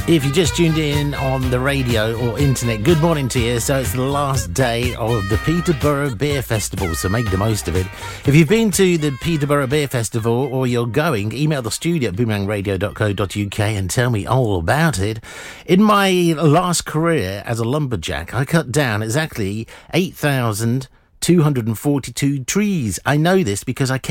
If you just tuned in on the radio or internet, good morning to you. So it's the last day of the Peterborough Beer Festival, so make the most of it. If you've been to the Peterborough Beer Festival or you're going, email the studio at boomerangradio.co.uk and tell me all about it. In my last career as a lumberjack, I cut down exactly 8,242 trees. I know this because I kept